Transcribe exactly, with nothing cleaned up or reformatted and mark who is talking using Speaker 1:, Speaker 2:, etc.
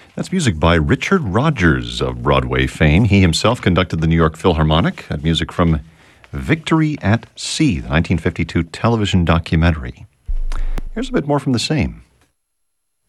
Speaker 1: That's music by Richard Rodgers of Broadway fame. He himself conducted the New York Philharmonic. That music from Victory at Sea, the nineteen fifty-two television documentary. Here's a bit more from the same.